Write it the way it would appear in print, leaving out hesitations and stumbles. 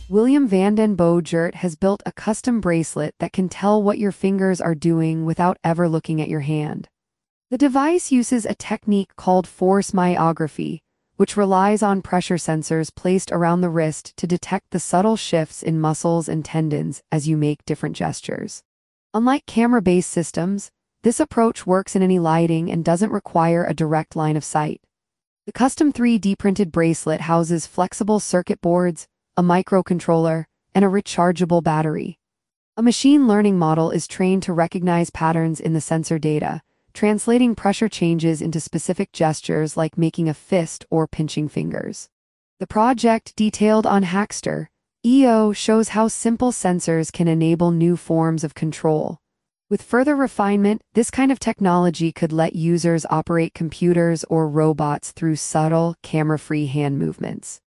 William van den Boogert has built a custom bracelet that can tell what your fingers are doing without ever looking at your hand. The device uses a technique called force myography, which relies on pressure sensors placed around the wrist to detect the subtle shifts in muscles and tendons as you make different gestures. Unlike camera-based systems, this approach works in any lighting and doesn't require a direct line of sight. The custom 3D printed bracelet houses flexible circuit boards, a microcontroller, and a rechargeable battery. A machine learning model is trained to recognize patterns in the sensor data, translating pressure changes into specific gestures like making a fist or pinching fingers. The project, detailed on Hackster.io, shows how simple sensors can enable new forms of control. With further refinement, this kind of technology could let users operate computers or robots through subtle, camera-free hand movements.